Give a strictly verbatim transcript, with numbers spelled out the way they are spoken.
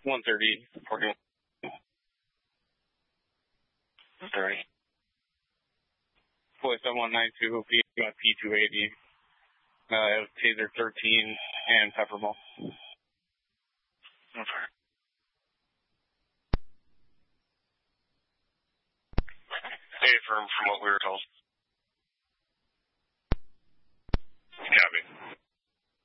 one thirty, forty-one. thirty. Boy seven one nine two, P two eighty. Uh, Taser thirteen and pepper ball. Okay. Hey, from, from what we were told. Copy.